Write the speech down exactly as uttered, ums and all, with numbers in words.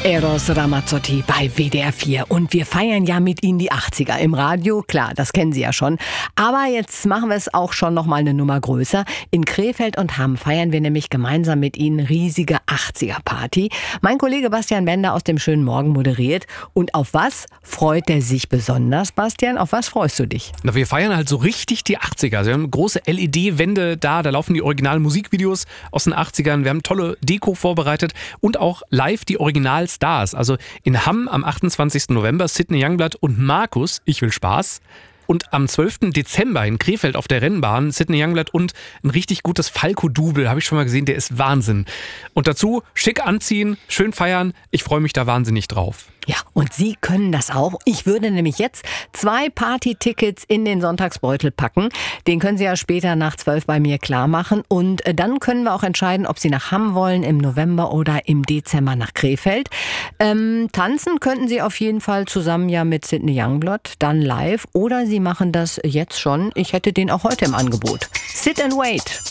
Eros Ramazzotti bei W D R vier. Und wir feiern ja mit Ihnen die achtziger im Radio. Klar, das kennen Sie ja schon. Aber jetzt machen wir es auch schon noch mal eine Nummer größer. In Krefeld und Hamm feiern wir nämlich gemeinsam mit Ihnen riesige achtziger-Party. Mein Kollege Bastian Bender aus dem schönen Morgen moderiert. Und auf was freut er sich besonders, Bastian? Auf was freust du dich? Na, wir feiern halt so richtig die achtziger. Wir haben große L E D-Wände da, da laufen die originalen Musikvideos aus den achtzigern. Wir haben tolle Deko vorbereitet und auch live die Original Stars. Also in Hamm am achtundzwanzigsten November Sidney Youngblood und Markus, ich will Spaß. Und am zwölften Dezember in Krefeld auf der Rennbahn Sidney Youngblood und ein richtig gutes Falco-Double, habe ich schon mal gesehen, der ist Wahnsinn. Und dazu schick anziehen, schön feiern, ich freue mich da wahnsinnig drauf. Ja, und Sie können das auch. Ich würde nämlich jetzt zwei Party-Tickets in den Sonntagsbeutel packen. Den können Sie ja später nach zwölf bei mir klar machen. Und dann können wir auch entscheiden, ob Sie nach Hamm wollen im November oder im Dezember nach Krefeld. Ähm, tanzen könnten Sie auf jeden Fall zusammen ja mit Sidney Youngblood, dann live. Oder Sie machen das jetzt schon. Ich hätte den auch heute im Angebot. Sit and Wait.